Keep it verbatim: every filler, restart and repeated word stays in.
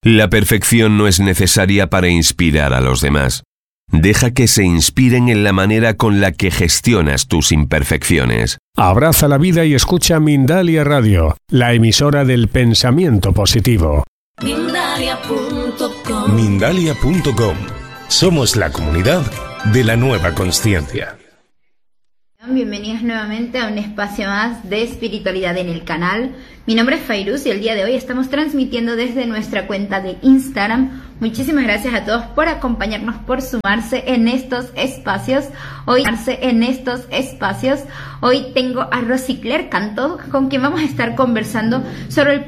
La perfección no es necesaria para inspirar a los demás. Deja que se inspiren en la manera con la que gestionas tus imperfecciones. Abraza la vida y escucha Mindalia Radio, la emisora del pensamiento positivo. Mindalia punto com. Mindalia punto com. Somos la comunidad de la nueva consciencia. Bienvenidos nuevamente a un espacio más de espiritualidad en el canal. Mi nombre es Fairuz y el día de hoy estamos transmitiendo desde nuestra cuenta de Instagram. Muchísimas gracias a todos por acompañarnos, por sumarse en estos espacios. Hoy, en estos espacios. Hoy tengo a Rosicler Canto, con quien vamos a estar conversando sobre el